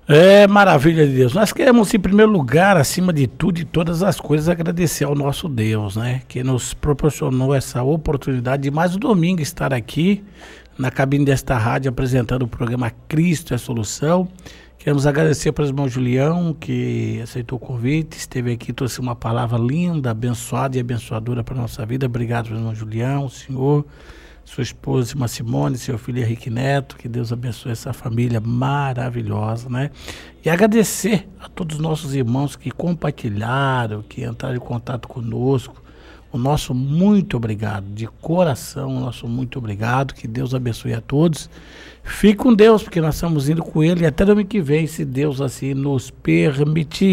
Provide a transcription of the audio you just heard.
É maravilha de Deus. Nós queremos, em primeiro lugar, acima de tudo e todas as coisas, agradecer ao nosso Deus, né? Que nos proporcionou essa oportunidade de mais um domingo estar aqui na cabine desta rádio apresentando o programa Cristo é a Solução. Queremos agradecer para o irmão Julião, que aceitou o convite, esteve aqui, trouxe uma palavra linda, abençoada e abençoadora para a nossa vida. Obrigado, irmão Julião, senhor, sua esposa, irmã Simone, seu filho Henrique Neto, que Deus abençoe essa família maravilhosa, né? E agradecer a todos os nossos irmãos que compartilharam, que entraram em contato conosco. O nosso muito obrigado, de coração, o nosso muito obrigado, que Deus abençoe a todos. Fique com Deus, porque nós estamos indo com Ele até domingo que vem, se Deus assim nos permitir.